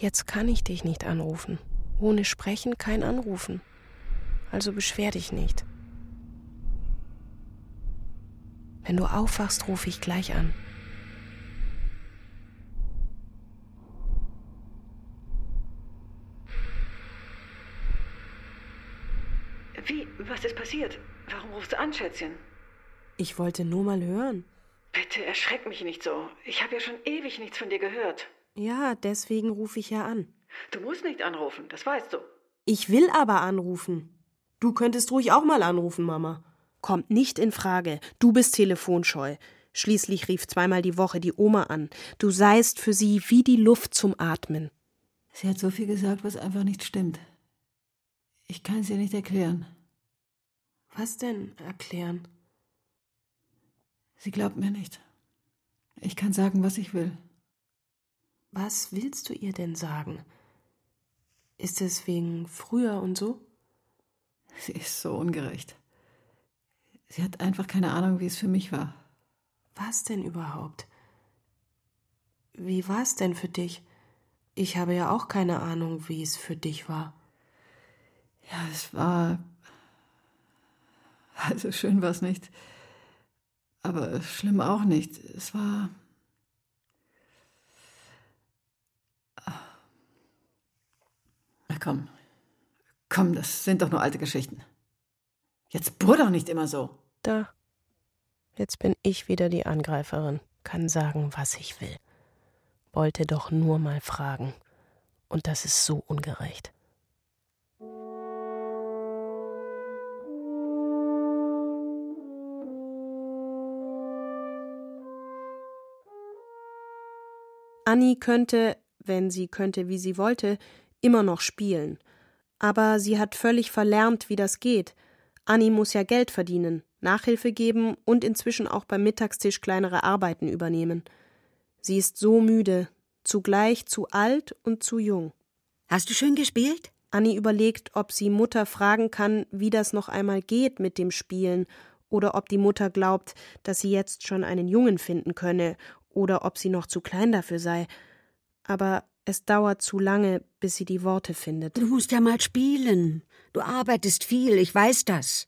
Jetzt kann ich dich nicht anrufen. Ohne Sprechen kein Anrufen. Also beschwer dich nicht. Wenn du aufwachst, rufe ich gleich an. Wie? Was ist passiert? Warum rufst du an, Schätzchen? Ich wollte nur mal hören. Bitte erschreck mich nicht so. Ich habe ja schon ewig nichts von dir gehört. Ja, deswegen rufe ich ja an. Du musst nicht anrufen, das weißt du. Ich will aber anrufen. Du könntest ruhig auch mal anrufen, Mama. Kommt nicht in Frage. Du bist telefonscheu. Schließlich rief 2-mal die Woche die Oma an. Du seist für sie wie die Luft zum Atmen. Sie hat so viel gesagt, was einfach nicht stimmt. Ich kann es ihr nicht erklären. Was denn erklären? Sie glaubt mir nicht. Ich kann sagen, was ich will. Was willst du ihr denn sagen? Ist es wegen früher und so? Sie ist so ungerecht. Sie hat einfach keine Ahnung, wie es für mich war. Was denn überhaupt? Wie war es denn für dich? Ich habe ja auch keine Ahnung, wie es für dich war. Ja, es war... Also schön war es nicht. Aber schlimm auch nicht. Es war... Na komm. Komm, das sind doch nur alte Geschichten. Jetzt brüll doch nicht immer so. Da. Jetzt bin ich wieder die Angreiferin. Kann sagen, was ich will. Wollte doch nur mal fragen. Und das ist so ungerecht. Anni könnte, wenn sie könnte, wie sie wollte, immer noch spielen. Aber sie hat völlig verlernt, wie das geht. Anni muss ja Geld verdienen, Nachhilfe geben und inzwischen auch beim Mittagstisch kleinere Arbeiten übernehmen. Sie ist so müde, zugleich zu alt und zu jung. Hast du schön gespielt? Anni überlegt, ob sie Mutter fragen kann, wie das noch einmal geht mit dem Spielen, oder ob die Mutter glaubt, dass sie jetzt schon einen Jungen finden könne, oder ob sie noch zu klein dafür sei. Aber es dauert zu lange, bis sie die Worte findet. Du musst ja mal spielen. Du arbeitest viel, ich weiß das.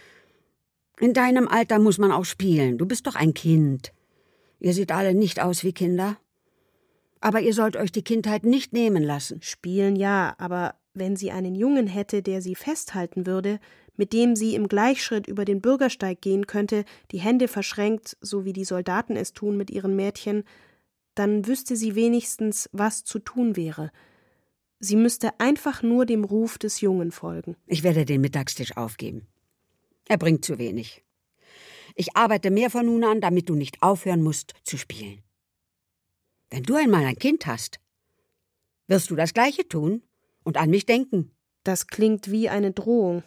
In deinem Alter muss man auch spielen. Du bist doch ein Kind. Ihr seht alle nicht aus wie Kinder. Aber ihr sollt euch die Kindheit nicht nehmen lassen. Spielen ja, aber wenn sie einen Jungen hätte, der sie festhalten würde, mit dem sie im Gleichschritt über den Bürgersteig gehen könnte, die Hände verschränkt, so wie die Soldaten es tun mit ihren Mädchen, dann wüsste sie wenigstens, was zu tun wäre. Sie müsste einfach nur dem Ruf des Jungen folgen. Ich werde den Mittagstisch aufgeben. Er bringt zu wenig. Ich arbeite mehr von nun an, damit du nicht aufhören musst zu spielen. Wenn du einmal ein Kind hast, wirst du das Gleiche tun und an mich denken. Das klingt wie eine Drohung.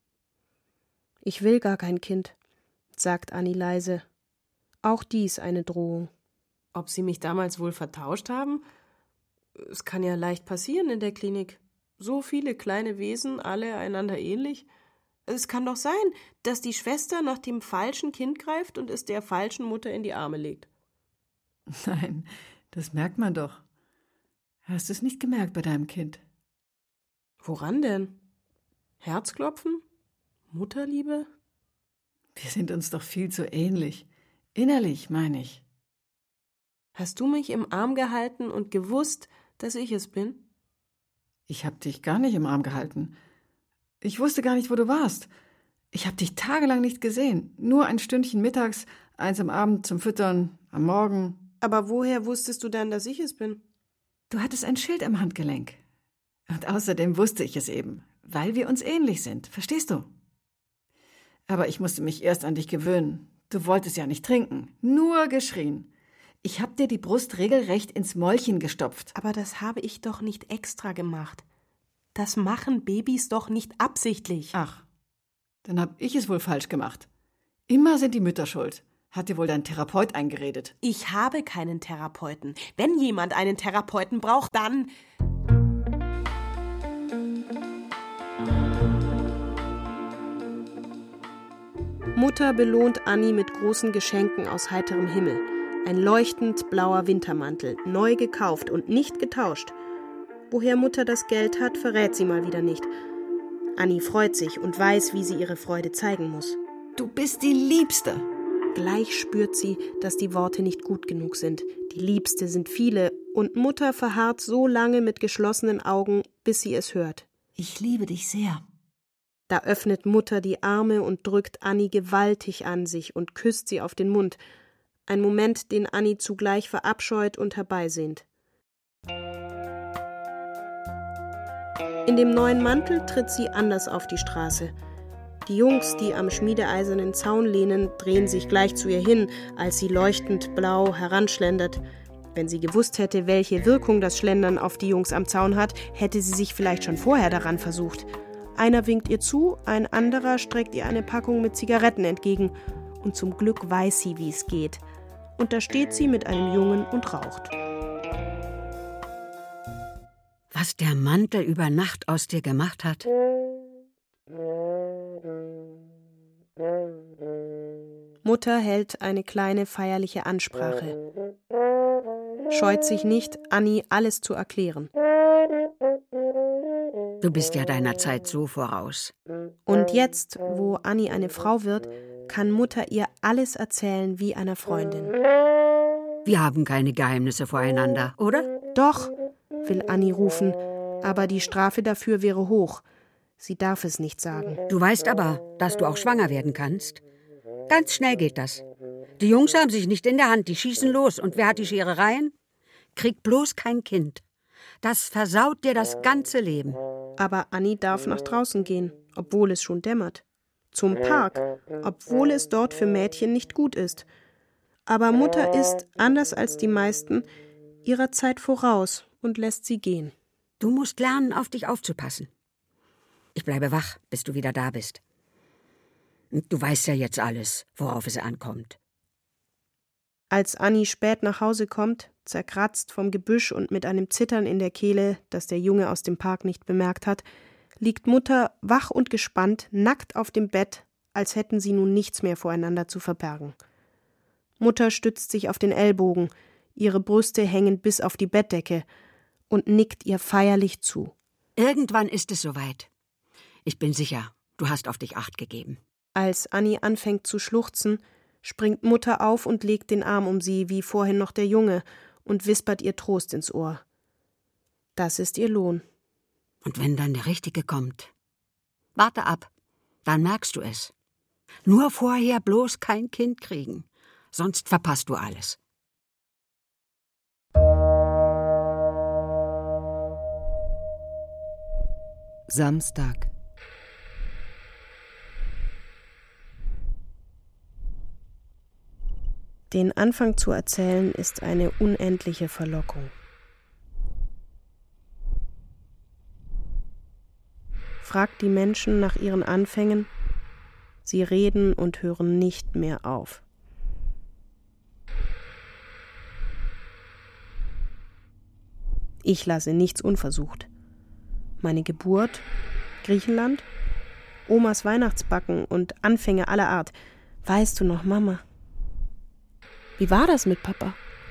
Ich will gar kein Kind, sagt Anni leise. Auch dies eine Drohung. Ob sie mich damals wohl vertauscht haben? Es kann ja leicht passieren in der Klinik. So viele kleine Wesen, alle einander ähnlich. Es kann doch sein, dass die Schwester nach dem falschen Kind greift und es der falschen Mutter in die Arme legt. Nein, das merkt man doch. Hast du es nicht gemerkt bei deinem Kind? Woran denn? Herzklopfen? Mutterliebe? Wir sind uns doch viel zu ähnlich. Innerlich, meine ich. Hast du mich im Arm gehalten und gewusst, dass ich es bin? Ich habe dich gar nicht im Arm gehalten. Ich wusste gar nicht, wo du warst. Ich habe dich tagelang nicht gesehen. Nur ein Stündchen mittags, eins am Abend zum Füttern, am Morgen. Aber woher wusstest du dann, dass ich es bin? Du hattest ein Schild am Handgelenk. Und außerdem wusste ich es eben, weil wir uns ähnlich sind. Verstehst du? Aber ich musste mich erst an dich gewöhnen. Du wolltest ja nicht trinken, nur geschrien. Ich hab dir die Brust regelrecht ins Mäulchen gestopft. Aber das habe ich doch nicht extra gemacht. Das machen Babys doch nicht absichtlich. Ach, dann hab ich es wohl falsch gemacht. Immer sind die Mütter schuld. Hat dir wohl dein Therapeut eingeredet? Ich habe keinen Therapeuten. Wenn jemand einen Therapeuten braucht, dann... Mutter belohnt Anni mit großen Geschenken aus heiterem Himmel. Ein leuchtend blauer Wintermantel, neu gekauft und nicht getauscht. Woher Mutter das Geld hat, verrät sie mal wieder nicht. Annie freut sich und weiß, wie sie ihre Freude zeigen muss. Du bist die Liebste. Gleich spürt sie, dass die Worte nicht gut genug sind. Die Liebste sind viele und Mutter verharrt so lange mit geschlossenen Augen, bis sie es hört. Ich liebe dich sehr. Da öffnet Mutter die Arme und drückt Annie gewaltig an sich und küsst sie auf den Mund. Ein Moment, den Annie zugleich verabscheut und herbeisehnt. In dem neuen Mantel tritt sie anders auf die Straße. Die Jungs, die am schmiedeeisernen Zaun lehnen, drehen sich gleich zu ihr hin, als sie leuchtend blau heranschlendert. Wenn sie gewusst hätte, welche Wirkung das Schlendern auf die Jungs am Zaun hat, hätte sie sich vielleicht schon vorher daran versucht. Einer winkt ihr zu, ein anderer streckt ihr eine Packung mit Zigaretten entgegen. Und zum Glück weiß sie, wie es geht. Und da steht sie mit einem Jungen und raucht. Was der Mantel über Nacht aus dir gemacht hat? Mutter hält eine kleine feierliche Ansprache. Scheut sich nicht, Annie alles zu erklären. Du bist ja deiner Zeit so voraus. Und jetzt, wo Annie eine Frau wird, kann Mutter ihr alles erzählen wie einer Freundin. Wir haben keine Geheimnisse voreinander, oder? Doch, will Annie rufen, aber die Strafe dafür wäre hoch. Sie darf es nicht sagen. Du weißt aber, dass du auch schwanger werden kannst. Ganz schnell geht das. Die Jungs haben sich nicht in der Hand, die schießen los. Und wer hat die Scherereien? Krieg bloß kein Kind. Das versaut dir das ganze Leben. Aber Annie darf nach draußen gehen, obwohl es schon dämmert. Zum Park, obwohl es dort für Mädchen nicht gut ist. Aber Mutter ist, anders als die meisten, ihrer Zeit voraus und lässt sie gehen. Du musst lernen, auf dich aufzupassen. Ich bleibe wach, bis du wieder da bist. Du weißt ja jetzt alles, worauf es ankommt. Als Annie spät nach Hause kommt, zerkratzt vom Gebüsch und mit einem Zittern in der Kehle, das der Junge aus dem Park nicht bemerkt hat, liegt Mutter wach und gespannt, nackt auf dem Bett, als hätten sie nun nichts mehr voreinander zu verbergen. Mutter stützt sich auf den Ellbogen, ihre Brüste hängen bis auf die Bettdecke und nickt ihr feierlich zu. Irgendwann ist es soweit. Ich bin sicher, du hast auf dich Acht gegeben. Als Annie anfängt zu schluchzen, springt Mutter auf und legt den Arm um sie, wie vorhin noch der Junge, und wispert ihr Trost ins Ohr. Das ist ihr Lohn. Und wenn dann der Richtige kommt? Warte ab, dann merkst du es. Nur vorher bloß kein Kind kriegen, sonst verpasst du alles. Samstag. Den Anfang zu erzählen ist eine unendliche Verlockung. Fragt die Menschen nach ihren Anfängen, sie reden und hören nicht mehr auf. Ich lasse nichts unversucht. Meine Geburt, Griechenland, Omas Weihnachtsbacken und Anfänge aller Art. Weißt du noch, Mama? Wie war das mit Papa?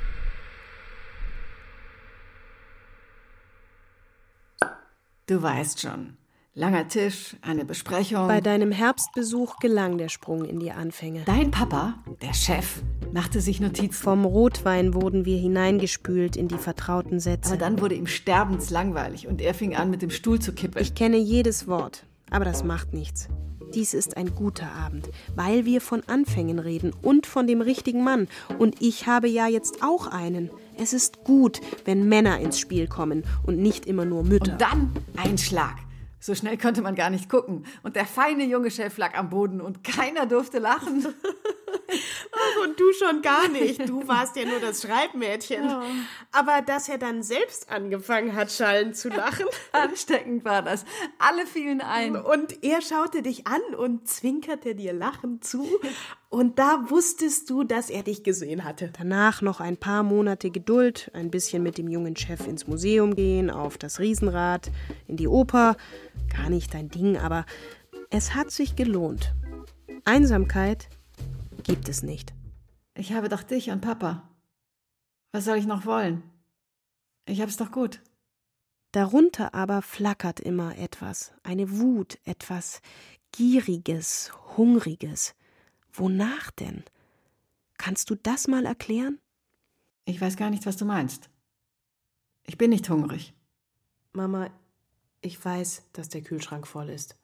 Du weißt schon. Langer Tisch, eine Besprechung. Bei deinem Herbstbesuch gelang der Sprung in die Anfänge. Dein Papa, der Chef, machte sich Notizen. Vom Rotwein wurden wir hineingespült in die vertrauten Sätze. Aber dann wurde ihm sterbenslangweilig und er fing an, mit dem Stuhl zu kippen. Ich kenne jedes Wort, aber das macht nichts. Dies ist ein guter Abend, weil wir von Anfängen reden und von dem richtigen Mann. Und ich habe ja jetzt auch einen. Es ist gut, wenn Männer ins Spiel kommen und nicht immer nur Mütter. Und dann ein Schlag. So schnell konnte man gar nicht gucken. Und der feine junge Chef lag am Boden und keiner durfte lachen. Ach, und du schon gar nicht. Du warst ja nur das Schreibmädchen. Ja. Aber dass er dann selbst angefangen hat, schallend zu lachen. Ansteckend war das. Alle fielen ein. Und er schaute dich an und zwinkerte dir lachend zu. Und da wusstest du, dass er dich gesehen hatte. Danach noch ein paar Monate Geduld, ein bisschen mit dem jungen Chef ins Museum gehen, auf das Riesenrad, in die Oper. Gar nicht dein Ding, aber es hat sich gelohnt. Einsamkeit gibt es nicht. Ich habe doch dich und Papa. Was soll ich noch wollen? Ich hab's doch gut. Darunter aber flackert immer etwas, eine Wut, etwas Gieriges, Hungriges. Wonach denn? Kannst du das mal erklären? Ich weiß gar nicht, was du meinst. Ich bin nicht hungrig. Mama, ich weiß, dass der Kühlschrank voll ist.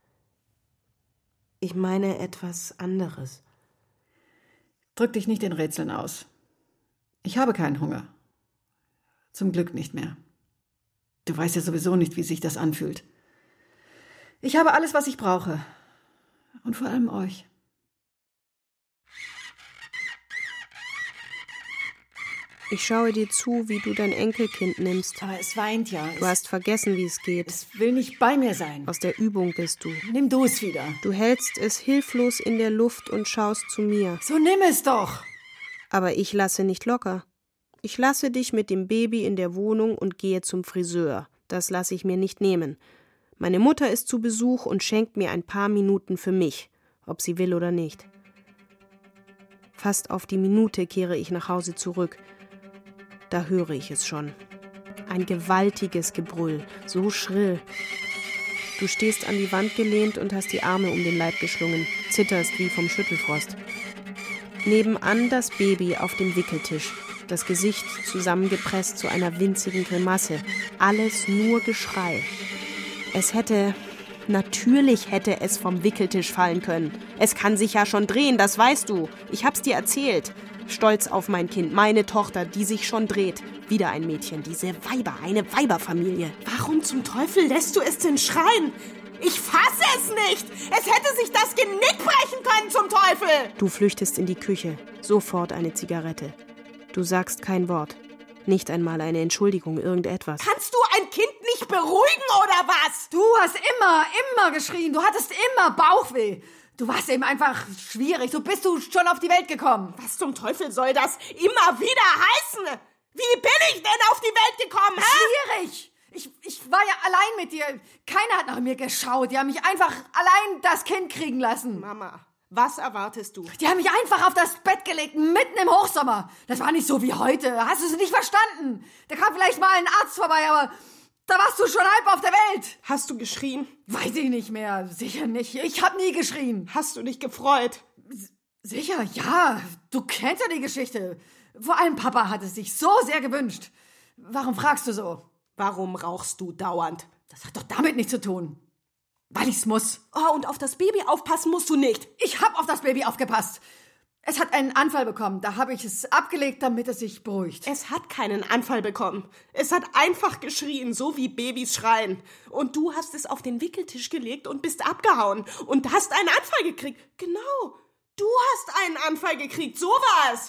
Ich meine etwas anderes. Drück dich nicht in Rätseln aus. Ich habe keinen Hunger. Zum Glück nicht mehr. Du weißt ja sowieso nicht, wie sich das anfühlt. Ich habe alles, was ich brauche. Und vor allem euch. Ich schaue dir zu, wie du dein Enkelkind nimmst. Aber es weint ja. Du hast vergessen, wie es geht. Es will nicht bei mir sein. Aus der Übung bist du. Nimm du es wieder. Du hältst es hilflos in der Luft und schaust zu mir. So nimm es doch. Aber ich lasse nicht locker. Ich lasse dich mit dem Baby in der Wohnung und gehe zum Friseur. Das lasse ich mir nicht nehmen. Meine Mutter ist zu Besuch und schenkt mir ein paar Minuten für mich, ob sie will oder nicht. Fast auf die Minute kehre ich nach Hause zurück. Da höre ich es schon. Ein gewaltiges Gebrüll, so schrill. Du stehst an die Wand gelehnt und hast die Arme um den Leib geschlungen, zitterst wie vom Schüttelfrost. Nebenan das Baby auf dem Wickeltisch, das Gesicht zusammengepresst zu einer winzigen Grimasse. Alles nur Geschrei. Natürlich hätte es vom Wickeltisch fallen können. Es kann sich ja schon drehen, das weißt du. Ich hab's dir erzählt. Stolz auf mein Kind, meine Tochter, die sich schon dreht. Wieder ein Mädchen, diese Weiber, eine Weiberfamilie. Warum zum Teufel lässt du es denn schreien? Ich fasse es nicht! Es hätte sich das Genick brechen können, zum Teufel! Du flüchtest in die Küche, sofort eine Zigarette. Du sagst kein Wort. Nicht einmal eine Entschuldigung, irgendetwas. Kannst du ein Kind nicht beruhigen, oder was? Du hast immer geschrien. Du hattest immer Bauchweh. Du warst eben einfach schwierig. So bist du schon auf die Welt gekommen. Was zum Teufel soll das immer wieder heißen? Wie bin ich denn auf die Welt gekommen, hä? Schwierig. Ich war ja allein mit dir. Keiner hat nach mir geschaut. Die haben mich einfach allein das Kind kriegen lassen. Mama, was erwartest du? Die haben mich einfach auf das Bett gelegt, mitten im Hochsommer. Das war nicht so wie heute. Hast du es nicht verstanden? Da kam vielleicht mal ein Arzt vorbei, aber da warst du schon halb auf der Welt. Hast du geschrien? Weiß ich nicht mehr. Sicher nicht. Ich hab nie geschrien. Hast du dich gefreut? Sicher, ja. Du kennst ja die Geschichte. Vor allem Papa hat es sich so sehr gewünscht. Warum fragst du so? Warum rauchst du dauernd? Das hat doch damit nichts zu tun. Weil ich's muss. Oh, und auf das Baby aufpassen musst du nicht. Ich hab auf das Baby aufgepasst. Es hat einen Anfall bekommen. Da habe ich es abgelegt, damit es sich beruhigt. Es hat keinen Anfall bekommen. Es hat einfach geschrien, so wie Babys schreien. Und du hast es auf den Wickeltisch gelegt und bist abgehauen. Und hast einen Anfall gekriegt. Genau. Du hast einen Anfall gekriegt. So war es.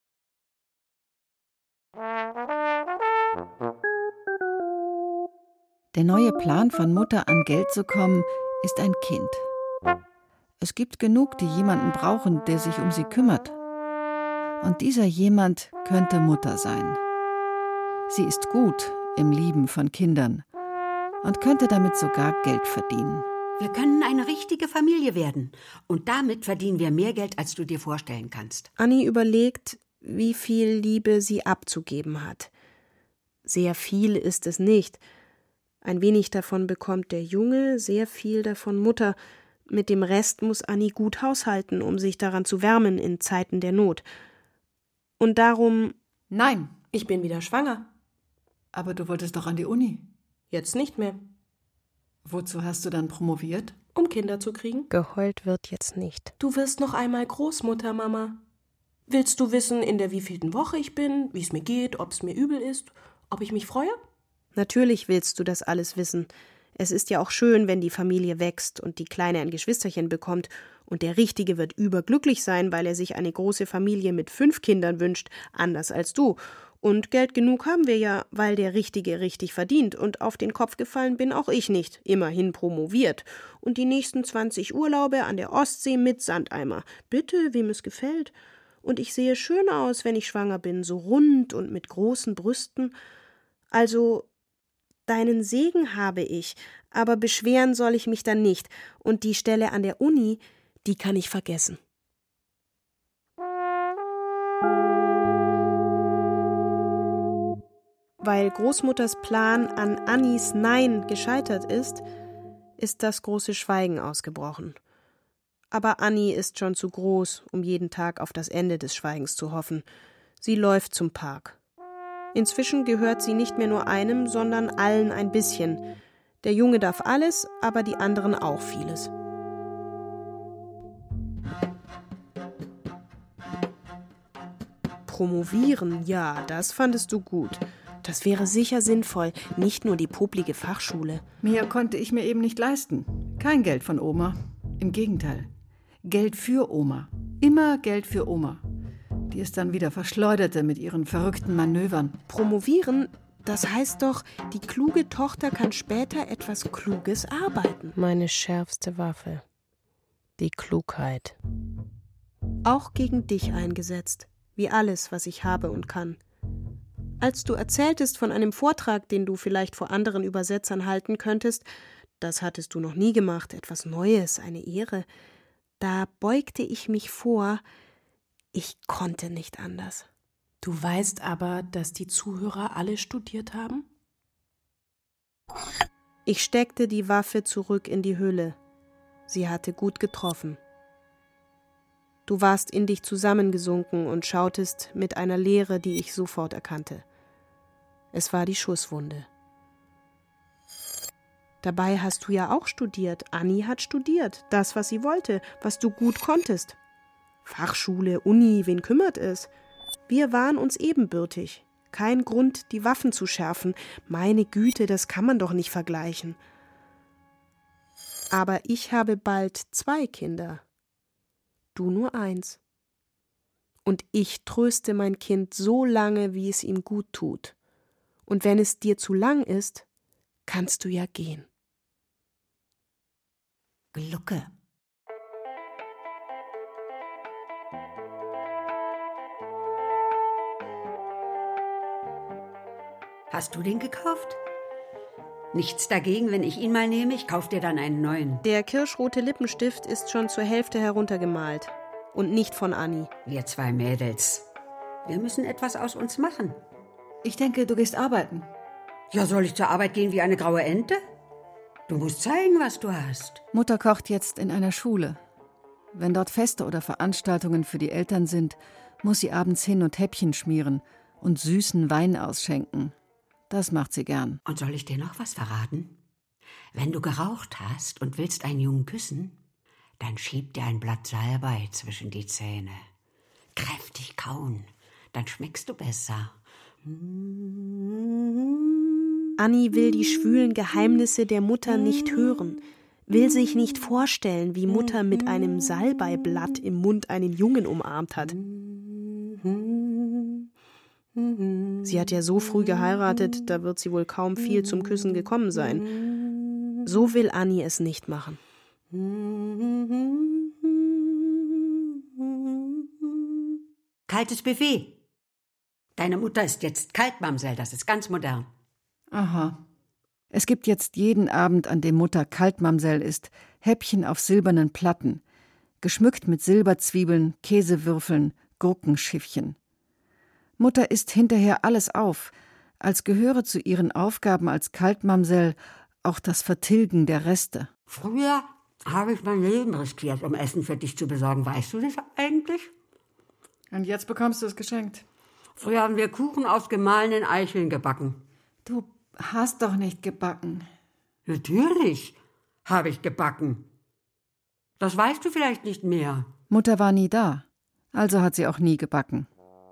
Der neue Plan von Mutter, an Geld zu kommen, ist ein Kind. Es gibt genug, die jemanden brauchen, der sich um sie kümmert. Und dieser jemand könnte Mutter sein. Sie ist gut im Lieben von Kindern und könnte damit sogar Geld verdienen. Wir können eine richtige Familie werden. Und damit verdienen wir mehr Geld, als du dir vorstellen kannst. Annie überlegt, wie viel Liebe sie abzugeben hat. Sehr viel ist es nicht. Ein wenig davon bekommt der Junge, sehr viel davon Mutter. Mit dem Rest muss Annie gut haushalten, um sich daran zu wärmen in Zeiten der Not. Und darum... Nein. Ich bin wieder schwanger. Aber du wolltest doch an die Uni. Jetzt nicht mehr. Wozu hast du dann promoviert? Um Kinder zu kriegen. Geheult wird jetzt nicht. Du wirst noch einmal Großmutter, Mama. Willst du wissen, in der wievielten Woche ich bin, wie es mir geht, ob es mir übel ist, ob ich mich freue? Natürlich willst du das alles wissen. Es ist ja auch schön, wenn die Familie wächst und die Kleine ein Geschwisterchen bekommt. Und der Richtige wird überglücklich sein, weil er sich eine große Familie mit 5 Kindern wünscht, anders als du. Und Geld genug haben wir ja, weil der Richtige richtig verdient. Und auf den Kopf gefallen bin auch ich nicht, immerhin promoviert. Und die nächsten 20 Urlaube an der Ostsee mit Sandeimer. Bitte, wem es gefällt. Und ich sehe schön aus, wenn ich schwanger bin, so rund und mit großen Brüsten. Also... Deinen Segen habe ich, aber beschweren soll ich mich dann nicht. Und die Stelle an der Uni, die kann ich vergessen. Weil Großmutters Plan an Annis Nein gescheitert ist das große Schweigen ausgebrochen. Aber Anni ist schon zu groß, um jeden Tag auf das Ende des Schweigens zu hoffen. Sie läuft zum Park. Inzwischen gehört sie nicht mehr nur einem, sondern allen ein bisschen. Der Junge darf alles, aber die anderen auch vieles. Promovieren, ja, das fandest du gut. Das wäre sicher sinnvoll, nicht nur die poplige Fachschule. Mehr konnte ich mir eben nicht leisten. Kein Geld von Oma. Im Gegenteil. Geld für Oma. Immer Geld für Oma. Die es dann wieder verschleuderte mit ihren verrückten Manövern. Promovieren, das heißt doch, die kluge Tochter kann später etwas Kluges arbeiten. Meine schärfste Waffe. Die Klugheit. Auch gegen dich eingesetzt. Wie alles, was ich habe und kann. Als du erzähltest von einem Vortrag, den du vielleicht vor anderen Übersetzern halten könntest, das hattest du noch nie gemacht, etwas Neues, eine Ehre, da beugte ich mich vor, ich konnte nicht anders. Du weißt aber, dass die Zuhörer alle studiert haben? Ich steckte die Waffe zurück in die Hülle. Sie hatte gut getroffen. Du warst in dich zusammengesunken und schautest mit einer Leere, die ich sofort erkannte. Es war die Schusswunde. Dabei hast du ja auch studiert. Anni hat studiert. Das, was sie wollte, was du gut konntest. Fachschule, Uni, wen kümmert es? Wir waren uns ebenbürtig. Kein Grund, die Waffen zu schärfen. Meine Güte, das kann man doch nicht vergleichen. Aber ich habe bald 2 Kinder. Du nur 1. Und ich tröste mein Kind so lange, wie es ihm gut tut. Und wenn es dir zu lang ist, kannst du ja gehen. Glucke. Hast du den gekauft? Nichts dagegen, wenn ich ihn mal nehme. Ich kauf dir dann einen neuen. Der kirschrote Lippenstift ist schon zur Hälfte heruntergemalt. Und nicht von Anni. Wir 2 Mädels. Wir müssen etwas aus uns machen. Ich denke, du gehst arbeiten. Ja, soll ich zur Arbeit gehen wie eine graue Ente? Du musst zeigen, was du hast. Mutter kocht jetzt in einer Schule. Wenn dort Feste oder Veranstaltungen für die Eltern sind, muss sie abends hin und Häppchen schmieren und süßen Wein ausschenken. Das macht sie gern. Und soll ich dir noch was verraten? Wenn du geraucht hast und willst einen Jungen küssen, dann schieb dir ein Blatt Salbei zwischen die Zähne. Kräftig kauen, dann schmeckst du besser. Anni will die schwülen Geheimnisse der Mutter nicht hören, will sich nicht vorstellen, wie Mutter mit einem Salbeiblatt im Mund einen Jungen umarmt hat. Sie hat ja so früh geheiratet, da wird sie wohl kaum viel zum Küssen gekommen sein. So will Anni es nicht machen. Kaltes Buffet. Deine Mutter ist jetzt Kaltmamsell, das ist ganz modern. Aha. Es gibt jetzt jeden Abend, an dem Mutter Kaltmamsell ist, Häppchen auf silbernen Platten, geschmückt mit Silberzwiebeln, Käsewürfeln, Gurkenschiffchen. Mutter isst hinterher alles auf, als gehöre zu ihren Aufgaben als Kaltmamsell auch das Vertilgen der Reste. Früher habe ich mein Leben riskiert, um Essen für dich zu besorgen. Weißt du das eigentlich? Und jetzt bekommst du es geschenkt. Früher haben wir Kuchen aus gemahlenen Eicheln gebacken. Du hast doch nicht gebacken. Natürlich habe ich gebacken. Das weißt du vielleicht nicht mehr. Mutter war nie da, also hat sie auch nie gebacken.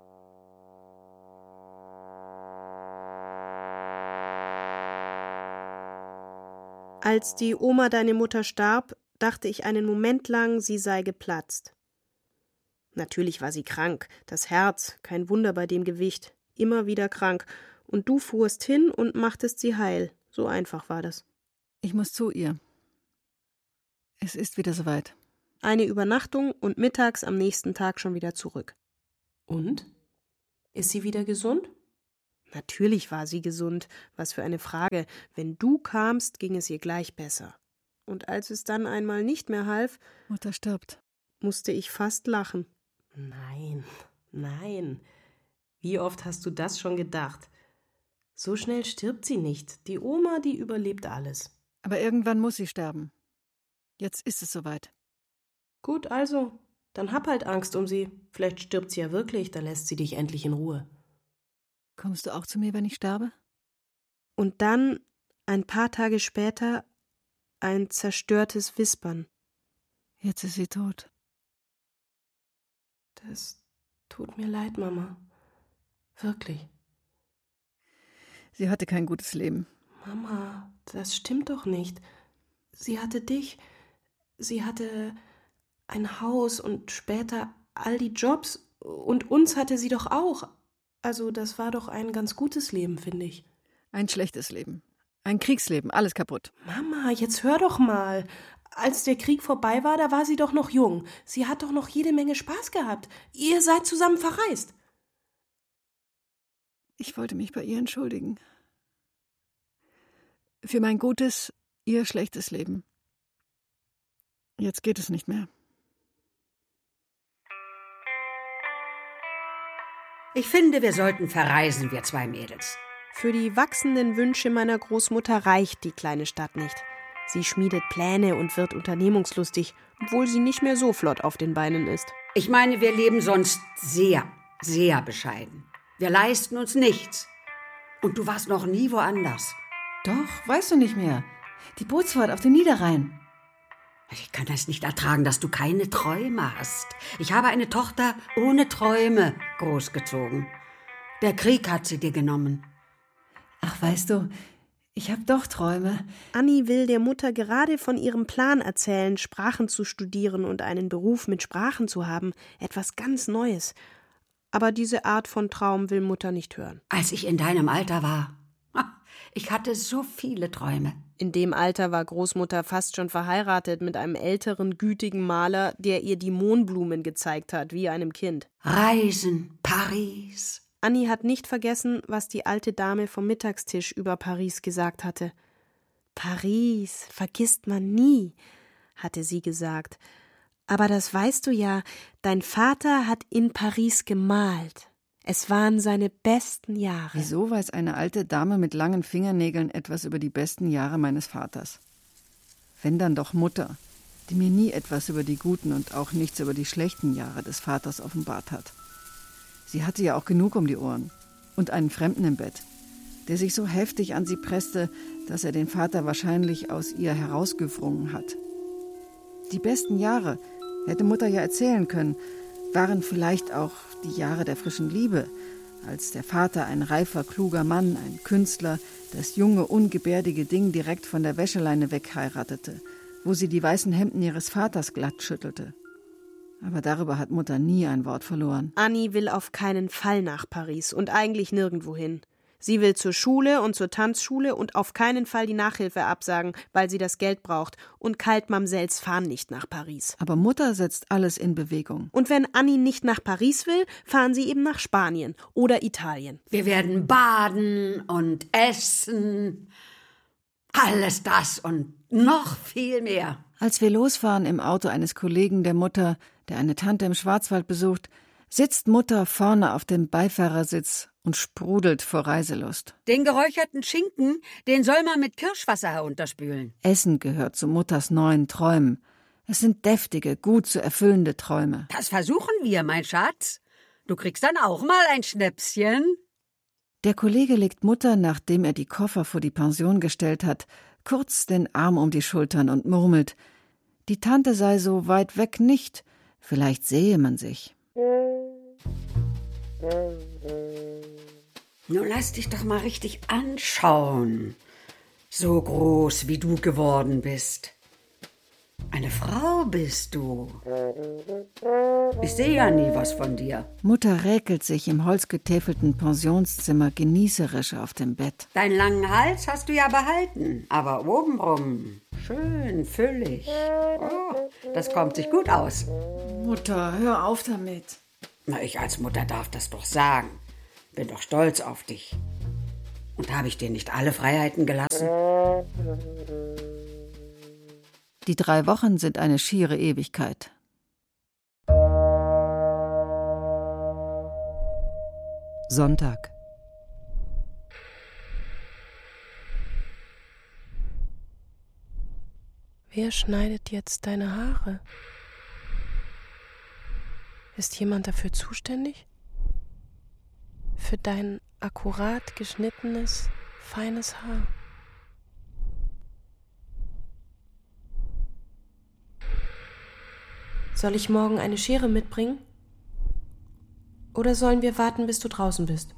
Als die Oma deine Mutter starb, dachte ich einen Moment lang, sie sei geplatzt. Natürlich war sie krank, das Herz, kein Wunder bei dem Gewicht, immer wieder krank, und du fuhrst hin und machtest sie heil. So einfach war das. Ich muss zu ihr. Es ist wieder soweit. Eine Übernachtung und mittags am nächsten Tag schon wieder zurück. Und? Ist sie wieder gesund? Natürlich war sie gesund. Was für eine Frage. Wenn du kamst, ging es ihr gleich besser. Und als es dann einmal nicht mehr half, Mutter stirbt, musste ich fast lachen. Nein, nein. Wie oft hast du das schon gedacht? So schnell stirbt sie nicht. Die Oma, die überlebt alles. Aber irgendwann muss sie sterben. Jetzt ist es soweit. Gut, also, dann hab halt Angst um sie. Vielleicht stirbt sie ja wirklich, dann lässt sie dich endlich in Ruhe. Kommst du auch zu mir, wenn ich sterbe? Und dann, ein paar Tage später, ein zerstörtes Wispern. Jetzt ist sie tot. Das tut mir leid, Mama. Wirklich. Sie hatte kein gutes Leben. Mama, das stimmt doch nicht. Sie hatte dich. Sie hatte ein Haus und später all die Jobs. Und uns hatte sie doch auch. Also, das war doch ein ganz gutes Leben, finde ich. Ein schlechtes Leben. Ein Kriegsleben, alles kaputt. Mama, jetzt hör doch mal. Als der Krieg vorbei war, da war sie doch noch jung. Sie hat doch noch jede Menge Spaß gehabt. Ihr seid zusammen verreist. Ich wollte mich bei ihr entschuldigen. Für mein gutes, ihr schlechtes Leben. Jetzt geht es nicht mehr. Ich finde, wir sollten verreisen, wir zwei Mädels. Für die wachsenden Wünsche meiner Großmutter reicht die kleine Stadt nicht. Sie schmiedet Pläne und wird unternehmungslustig, obwohl sie nicht mehr so flott auf den Beinen ist. Ich meine, wir leben sonst sehr, sehr bescheiden. Wir leisten uns nichts. Und du warst noch nie woanders. Doch, weißt du nicht mehr. Die Bootsfahrt auf den Niederrhein. Ich kann es nicht ertragen, dass du keine Träume hast. Ich habe eine Tochter ohne Träume großgezogen. Der Krieg hat sie dir genommen. Ach, weißt du, ich habe doch Träume. Anni will der Mutter gerade von ihrem Plan erzählen, Sprachen zu studieren und einen Beruf mit Sprachen zu haben. Etwas ganz Neues. Aber diese Art von Traum will Mutter nicht hören. Als ich in deinem Alter war, ich hatte so viele Träume. In dem Alter war Großmutter fast schon verheiratet mit einem älteren, gütigen Maler, der ihr die Mohnblumen gezeigt hat, wie einem Kind. Reisen, Paris. Anni hat nicht vergessen, was die alte Dame vom Mittagstisch über Paris gesagt hatte. Paris vergisst man nie, hatte sie gesagt. Aber das weißt du ja, dein Vater hat in Paris gemalt. Es waren seine besten Jahre. Wieso weiß eine alte Dame mit langen Fingernägeln etwas über die besten Jahre meines Vaters? Wenn dann doch Mutter, die mir nie etwas über die guten und auch nichts über die schlechten Jahre des Vaters offenbart hat. Sie hatte ja auch genug um die Ohren und einen Fremden im Bett, der sich so heftig an sie presste, dass er den Vater wahrscheinlich aus ihr herausgewrungen hat. Die besten Jahre, hätte Mutter ja erzählen können, waren vielleicht auch die Jahre der frischen Liebe, als der Vater ein reifer, kluger Mann, ein Künstler, das junge, ungebärdige Ding direkt von der Wäscheleine wegheiratete, wo sie die weißen Hemden ihres Vaters glatt schüttelte. Aber darüber hat Mutter nie ein Wort verloren. Anni will auf keinen Fall nach Paris und eigentlich nirgendwo hin. Sie will zur Schule und zur Tanzschule und auf keinen Fall die Nachhilfe absagen, weil sie das Geld braucht. Und Kaltmamsells fahren nicht nach Paris. Aber Mutter setzt alles in Bewegung. Und wenn Anni nicht nach Paris will, fahren sie eben nach Spanien oder Italien. Wir werden baden und essen. Alles das und noch viel mehr. Als wir losfahren im Auto eines Kollegen der Mutter, der eine Tante im Schwarzwald besucht, sitzt Mutter vorne auf dem Beifahrersitz und sprudelt vor Reiselust. Den geräucherten Schinken, den soll man mit Kirschwasser herunterspülen. Essen gehört zu Mutters neuen Träumen. Es sind deftige, gut zu erfüllende Träume. Das versuchen wir, mein Schatz. Du kriegst dann auch mal ein Schnäpschen. Der Kollege legt Mutter, nachdem er die Koffer vor die Pension gestellt hat, kurz den Arm um die Schultern und murmelt, die Tante sei so weit weg nicht, vielleicht sehe man sich. Nun lass dich doch mal richtig anschauen. So groß, wie du geworden bist. Eine Frau bist du. Ich sehe ja nie was von dir. Mutter räkelt sich im holzgetäfelten Pensionszimmer genießerisch auf dem Bett. Deinen langen Hals hast du ja behalten, aber obenrum schön füllig. Oh, das kommt sich gut aus. Mutter, hör auf damit. Na, ich als Mutter darf das doch sagen. Bin doch stolz auf dich. Und habe ich dir nicht alle Freiheiten gelassen? Die 3 Wochen sind eine schiere Ewigkeit. Sonntag. Wer schneidet jetzt deine Haare? Ist jemand dafür zuständig? Für dein akkurat geschnittenes, feines Haar? Soll ich morgen eine Schere mitbringen? Oder sollen wir warten, bis du draußen bist?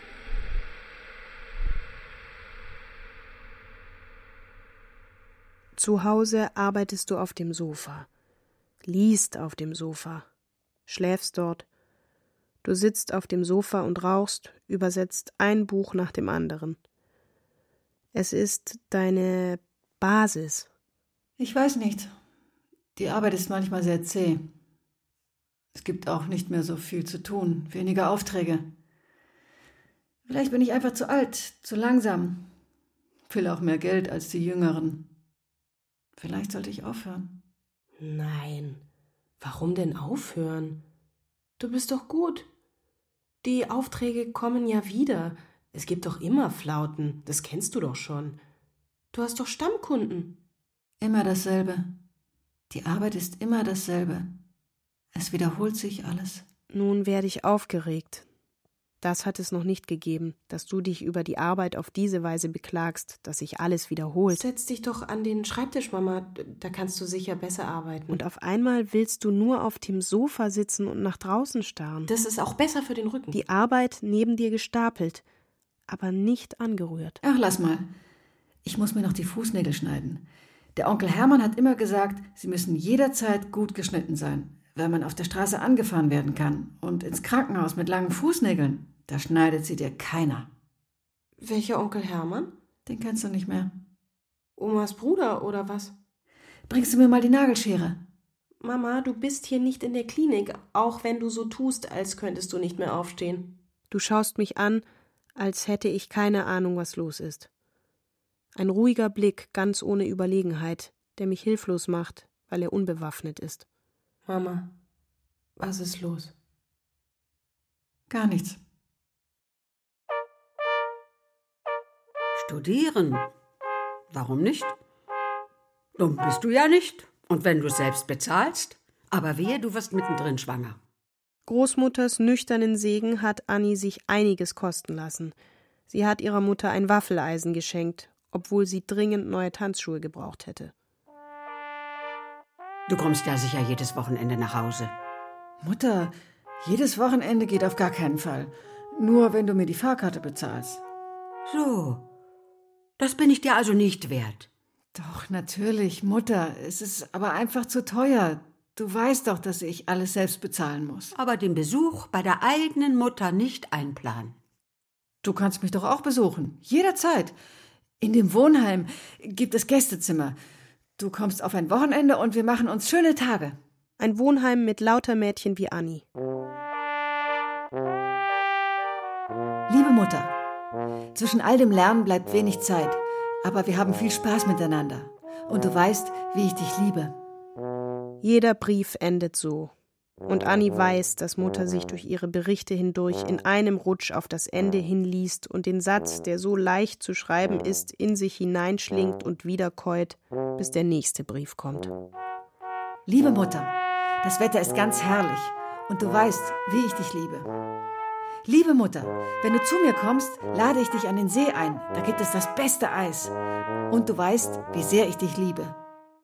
Zu Hause arbeitest du auf dem Sofa, liest auf dem Sofa, schläfst dort. Du sitzt auf dem Sofa und rauchst, übersetzt ein Buch nach dem anderen. Es ist deine Basis. Ich weiß nicht. Die Arbeit ist manchmal sehr zäh. Es gibt auch nicht mehr so viel zu tun, weniger Aufträge. Vielleicht bin ich einfach zu alt, zu langsam. Will auch mehr Geld als die Jüngeren. Vielleicht sollte ich aufhören. Nein, warum denn aufhören? Du bist doch gut. Die Aufträge kommen ja wieder. Es gibt doch immer Flauten, das kennst du doch schon. Du hast doch Stammkunden. Immer dasselbe. Die Arbeit ist immer dasselbe. Es wiederholt sich alles. Nun werde ich aufgeregt. Das hat es noch nicht gegeben, dass du dich über die Arbeit auf diese Weise beklagst, dass sich alles wiederholt. Setz dich doch an den Schreibtisch, Mama, da kannst du sicher besser arbeiten. Und auf einmal willst du nur auf dem Sofa sitzen und nach draußen starren. Das ist auch besser für den Rücken. Die Arbeit neben dir gestapelt, aber nicht angerührt. Ach, lass mal. Ich muss mir noch die Fußnägel schneiden. Der Onkel Hermann hat immer gesagt, sie müssen jederzeit gut geschnitten sein, weil man auf der Straße angefahren werden kann. Und ins Krankenhaus mit langen Fußnägeln, da schneidet sie dir keiner. Welcher Onkel Hermann? Den kennst du nicht mehr. Omas Bruder oder was? Bringst du mir mal die Nagelschere? Mama, du bist hier nicht in der Klinik, auch wenn du so tust, als könntest du nicht mehr aufstehen. Du schaust mich an, als hätte ich keine Ahnung, was los ist. Ein ruhiger Blick, ganz ohne Überlegenheit, der mich hilflos macht, weil er unbewaffnet ist. Mama, was ist los? Gar nichts. Studieren? Warum nicht? Dumm bist du ja nicht. Und wenn du selbst bezahlst? Aber wehe, du wirst mittendrin schwanger. Großmutters nüchternen Segen hat Anni sich einiges kosten lassen. Sie hat ihrer Mutter ein Waffeleisen geschenkt, obwohl sie dringend neue Tanzschuhe gebraucht hätte. Du kommst ja sicher jedes Wochenende nach Hause. Mutter, jedes Wochenende geht auf gar keinen Fall. Nur wenn du mir die Fahrkarte bezahlst. So, das bin ich dir also nicht wert. Doch, natürlich, Mutter. Es ist aber einfach zu teuer. Du weißt doch, dass ich alles selbst bezahlen muss. Aber den Besuch bei der eigenen Mutter nicht einplanen. Du kannst mich doch auch besuchen. Jederzeit. In dem Wohnheim gibt es Gästezimmer. Du kommst auf ein Wochenende und wir machen uns schöne Tage. Ein Wohnheim mit lauter Mädchen wie Anni. Liebe Mutter, zwischen all dem Lernen bleibt wenig Zeit, aber wir haben viel Spaß miteinander. Und du weißt, wie ich dich liebe. Jeder Brief endet so. Und Anni weiß, dass Mutter sich durch ihre Berichte hindurch in einem Rutsch auf das Ende hinliest und den Satz, der so leicht zu schreiben ist, in sich hineinschlingt und wiederkäut, bis der nächste Brief kommt. Liebe Mutter, das Wetter ist ganz herrlich und du weißt, wie ich dich liebe. Liebe Mutter, wenn du zu mir kommst, lade ich dich an den See ein. Da gibt es das beste Eis. Und du weißt, wie sehr ich dich liebe.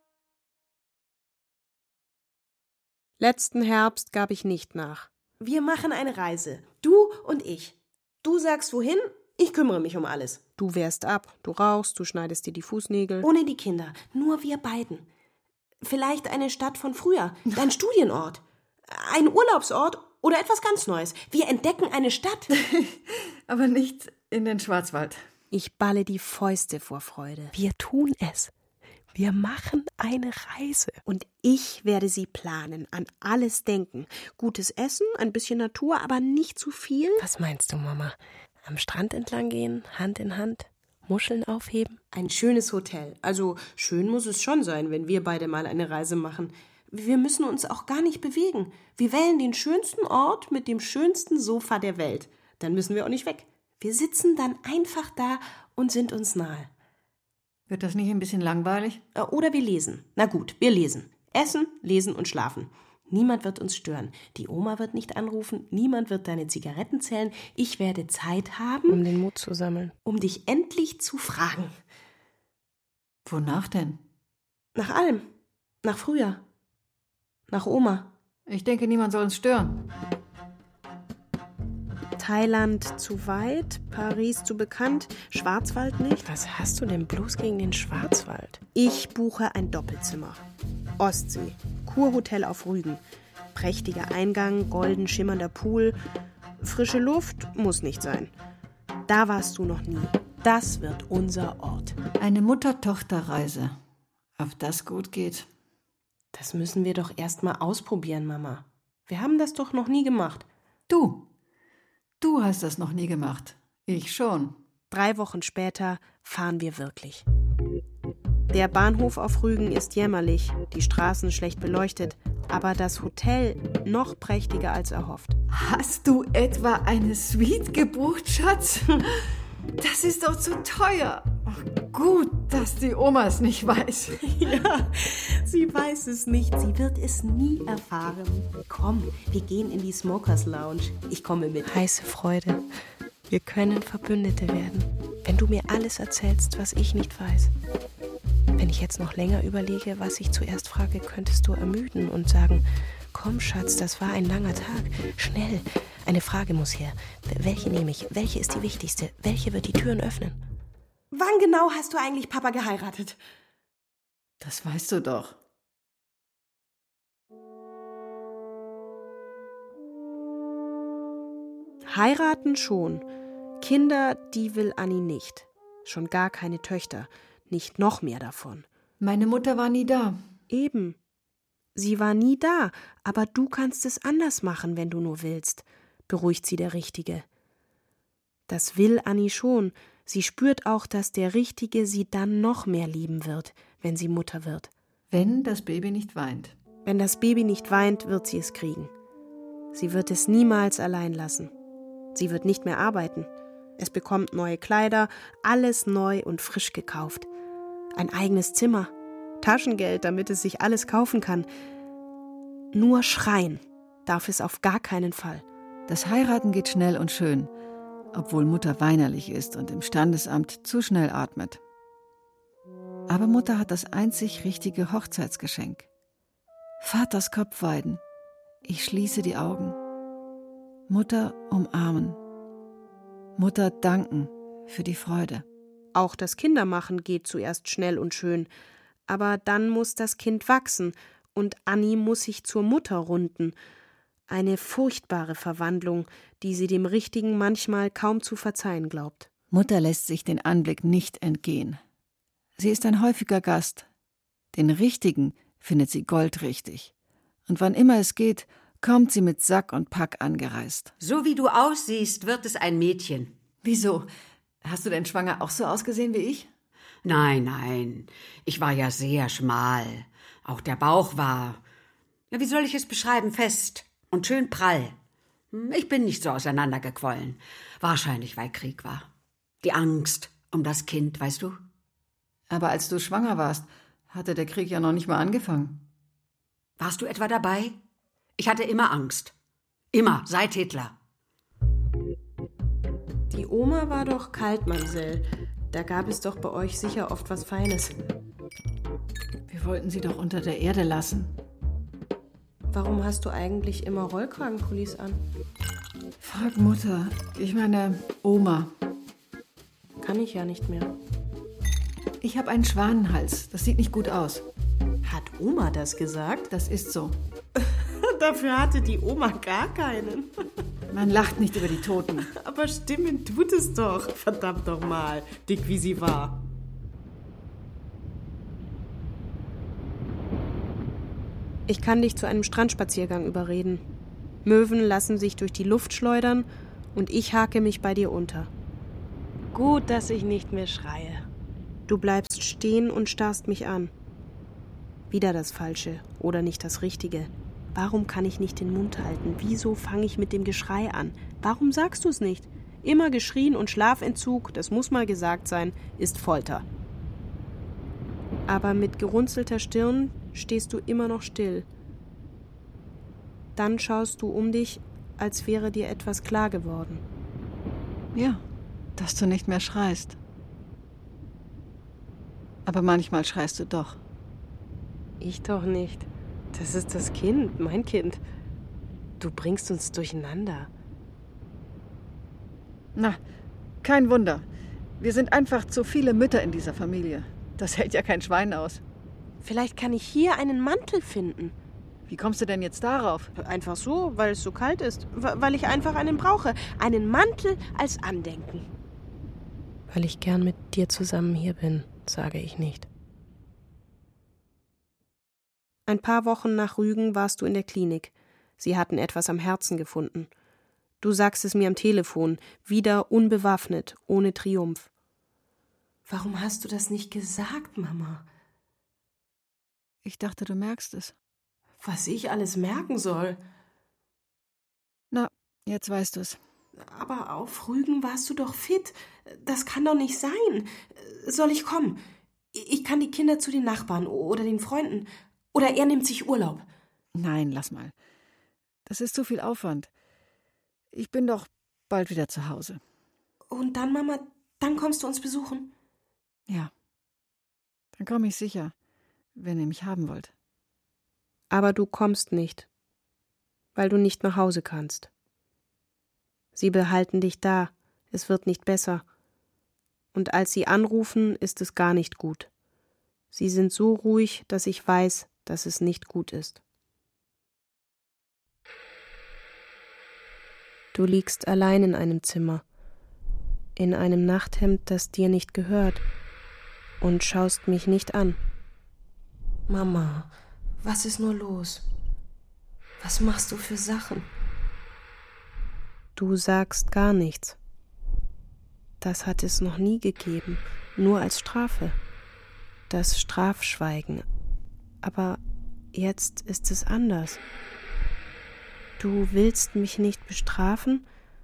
Letzten Herbst gab ich nicht nach. Wir machen eine Reise, du und ich. Du sagst wohin, ich kümmere mich um alles. Du wehrst ab, du rauchst, du schneidest dir die Fußnägel. Ohne die Kinder, nur wir beiden. Vielleicht eine Stadt von früher, dein Studienort, ein Urlaubsort oder etwas ganz Neues. Wir entdecken eine Stadt. Aber nicht in den Schwarzwald. Ich balle die Fäuste vor Freude. Wir tun es. Wir machen eine Reise. Und ich werde sie planen, an alles denken. Gutes Essen, ein bisschen Natur, aber nicht zu viel. Was meinst du, Mama? Am Strand entlang gehen, Hand in Hand, Muscheln aufheben? Ein schönes Hotel. Also schön muss es schon sein, wenn wir beide mal eine Reise machen. Wir müssen uns auch gar nicht bewegen. Wir wählen den schönsten Ort mit dem schönsten Sofa der Welt. Dann müssen wir auch nicht weg. Wir sitzen dann einfach da und sind uns nahe. Wird das nicht ein bisschen langweilig? Oder wir lesen. Na gut, wir lesen. Essen, lesen und schlafen. Niemand wird uns stören. Die Oma wird nicht anrufen, niemand wird deine Zigaretten zählen. Ich werde Zeit haben, um den Mut zu sammeln. Um dich endlich zu fragen. Wonach denn? Nach allem. Nach früher. Nach Oma. Ich denke, niemand soll uns stören. Thailand zu weit, Paris zu bekannt, Schwarzwald nicht. Was hast du denn bloß gegen den Schwarzwald? Ich buche ein Doppelzimmer. Ostsee, Kurhotel auf Rügen. Prächtiger Eingang, golden schimmernder Pool. Frische Luft muss nicht sein. Da warst du noch nie. Das wird unser Ort. Eine Mutter-Tochter-Reise. Ob das gut geht? Das müssen wir doch erst mal ausprobieren, Mama. Wir haben das doch noch nie gemacht. Du hast das noch nie gemacht. Ich schon. 3 Wochen später fahren wir wirklich. Der Bahnhof auf Rügen ist jämmerlich, die Straßen schlecht beleuchtet, aber das Hotel noch prächtiger als erhofft. Hast du etwa eine Suite gebucht, Schatz? Das ist doch zu teuer. Gut, dass die Oma es nicht weiß. Ja, sie weiß es nicht. Sie wird es nie erfahren. Komm, wir gehen in die Smokers Lounge. Ich komme mit. Heiße Freude. Wir können Verbündete werden, wenn du mir alles erzählst, was ich nicht weiß. Wenn ich jetzt noch länger überlege, was ich zuerst frage, könntest du ermüden und sagen, komm, Schatz, das war ein langer Tag. Schnell, eine Frage muss her. Welche nehme ich? Welche ist die wichtigste? Welche wird die Türen öffnen? Wann genau hast du eigentlich Papa geheiratet? Das weißt du doch. Heiraten schon. Kinder, die will Anni nicht. Schon gar keine Töchter. Nicht noch mehr davon. Meine Mutter war nie da. Eben. Sie war nie da, aber du kannst es anders machen, wenn du nur willst, beruhigt sie der Richtige. Das will Anni schon. Sie spürt auch, dass der Richtige sie dann noch mehr lieben wird, wenn sie Mutter wird. Wenn das Baby nicht weint. Wenn das Baby nicht weint, wird sie es kriegen. Sie wird es niemals allein lassen. Sie wird nicht mehr arbeiten. Es bekommt neue Kleider, alles neu und frisch gekauft. Ein eigenes Zimmer, Taschengeld, damit es sich alles kaufen kann. Nur schreien darf es auf gar keinen Fall. Das Heiraten geht schnell und schön, obwohl Mutter weinerlich ist und im Standesamt zu schnell atmet. Aber Mutter hat das einzig richtige Hochzeitsgeschenk. Vaters Kopfweiden. Ich schließe die Augen. Mutter umarmen. Mutter danken für die Freude. Auch das Kindermachen geht zuerst schnell und schön. Aber dann muss das Kind wachsen und Anni muss sich zur Mutter runden. Eine furchtbare Verwandlung, die sie dem Richtigen manchmal kaum zu verzeihen glaubt. Mutter lässt sich den Anblick nicht entgehen. Sie ist ein häufiger Gast. Den Richtigen findet sie goldrichtig. Und wann immer es geht, kommt sie mit Sack und Pack angereist. So wie du aussiehst, wird es ein Mädchen. Wieso? Hast du denn schwanger auch so ausgesehen wie ich? Nein. Ich war ja sehr schmal. Auch der Bauch war, wie soll ich es beschreiben, fest und schön prall. Ich bin nicht so auseinandergequollen. Wahrscheinlich, weil Krieg war. Die Angst um das Kind, weißt du? Aber als du schwanger warst, hatte der Krieg ja noch nicht mal angefangen. Warst du etwa dabei? Ich hatte immer Angst. Immer, seit Hitler. Die Oma war doch Kaltmansell. Da gab es doch bei euch sicher oft was Feines. Wir wollten sie doch unter der Erde lassen. Warum hast du eigentlich immer Rollkragenpullis an? Frag Mutter. Ich meine Oma. Kann ich ja nicht mehr. Ich habe einen Schwanenhals. Das sieht nicht gut aus. Hat Oma das gesagt? Das ist so. Dafür hatte die Oma gar keinen. Man lacht nicht über die Toten. Aber stimmen tut es doch. Verdammt doch mal, dick wie sie war. Ich kann dich zu einem Strandspaziergang überreden. Möwen lassen sich durch die Luft schleudern und ich hake mich bei dir unter. Gut, dass ich nicht mehr schreie. Du bleibst stehen und starrst mich an. Wieder das Falsche oder nicht das Richtige. Warum kann ich nicht den Mund halten? Wieso fange ich mit dem Geschrei an? Warum sagst du es nicht? Immer geschrien und Schlafentzug, das muss mal gesagt sein, ist Folter. Aber mit gerunzelter Stirn stehst du immer noch still. Dann schaust du um dich, als wäre dir etwas klar geworden. Ja, dass du nicht mehr schreist. Aber manchmal schreist du doch. Ich doch nicht. Das ist das Kind, mein Kind. Du bringst uns durcheinander. Na, kein Wunder. Wir sind einfach zu viele Mütter in dieser Familie. Das hält ja kein Schwein aus. Vielleicht kann ich hier einen Mantel finden. Wie kommst du denn jetzt darauf? Einfach so, weil es so kalt ist. Weil ich einfach einen brauche. Einen Mantel als Andenken. Weil ich gern mit dir zusammen hier bin, sage ich nicht. Ein paar Wochen nach Rügen warst du in der Klinik. Sie hatten etwas am Herzen gefunden. Du sagst es mir am Telefon, wieder unbewaffnet, ohne Triumph. Warum hast du das nicht gesagt, Mama? Ich dachte, du merkst es. Was ich alles merken soll. Na, jetzt weißt du es. Aber auf Rügen warst du doch fit. Das kann doch nicht sein. Soll ich kommen? Ich kann die Kinder zu den Nachbarn oder den Freunden. Oder er nimmt sich Urlaub. Nein, lass mal. Das ist zu viel Aufwand. Ich bin doch bald wieder zu Hause. Und dann, Mama, dann kommst du uns besuchen? Ja. Dann komme ich sicher, wenn ihr mich haben wollt. Aber du kommst nicht, weil du nicht nach Hause kannst. Sie behalten dich da, es wird nicht besser. Und als sie anrufen, ist es gar nicht gut. Sie sind so ruhig, dass ich weiß, dass es nicht gut ist. Du liegst allein in einem Zimmer, in einem Nachthemd, das dir nicht gehört, und schaust mich nicht an. Mama, was ist nur los? Was machst du für Sachen? Du sagst gar nichts. Das hat es noch nie gegeben, nur als Strafe. Das Strafschweigen. Aber jetzt ist es anders. Du willst mich nicht bestrafen?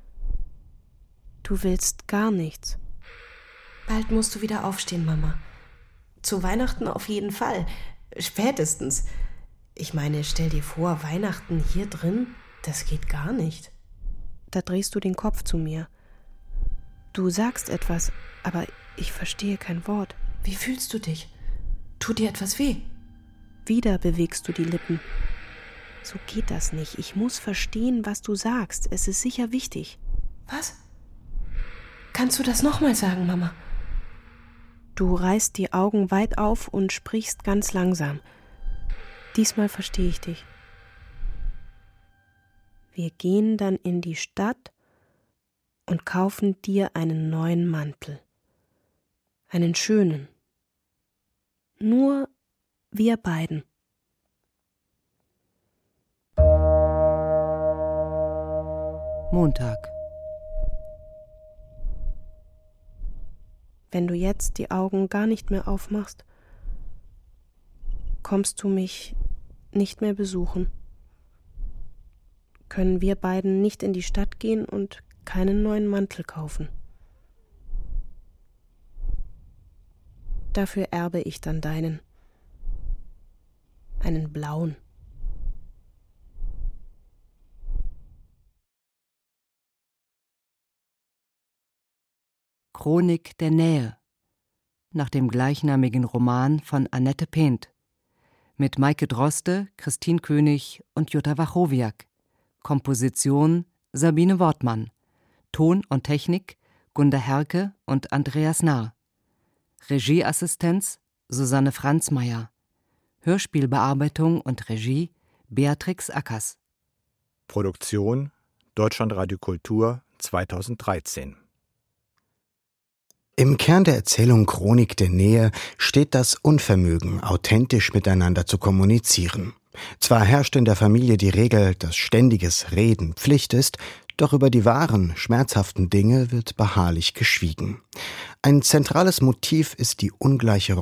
Du willst gar nichts. Bald musst du wieder aufstehen, Mama. Zu Weihnachten auf jeden Fall. Spätestens. Ich meine, stell dir vor, Weihnachten hier drin, das geht gar nicht. Da drehst du den Kopf zu mir. Du sagst etwas, aber ich verstehe kein Wort. Wie fühlst du dich? Tut dir etwas weh? Wieder bewegst du die Lippen. So geht das nicht. Ich muss verstehen, was du sagst. Es ist sicher wichtig. Was? Kannst du das nochmal sagen, Mama? Du reißt die Augen weit auf und sprichst ganz langsam. Diesmal verstehe ich dich. Wir gehen dann in die Stadt und kaufen dir einen neuen Mantel. Einen schönen. Nur wir beiden. Montag. Wenn du jetzt die Augen gar nicht mehr aufmachst, kommst du mich nicht mehr besuchen. Können wir beiden nicht in die Stadt gehen und keinen neuen Mantel kaufen. Dafür erbe ich dann deinen. Einen blauen. Chronik der Nähe, nach dem gleichnamigen Roman von Annette Pent, mit Maike Droste, Christine König und Jutta Wachowiak. Komposition Sabine Wortmann. Ton und Technik Gunda Herke und Andreas Nahr. Regieassistenz Susanne Franzmeier. Hörspielbearbeitung und Regie Beatrix Ackers. Produktion Deutschlandradio Kultur 2013. Im Kern der Erzählung Chronik der Nähe steht das Unvermögen, authentisch miteinander zu kommunizieren. Zwar herrscht in der Familie die Regel, dass ständiges Reden Pflicht ist, doch über die wahren, schmerzhaften Dinge wird beharrlich geschwiegen. Ein zentrales Motiv ist die ungleiche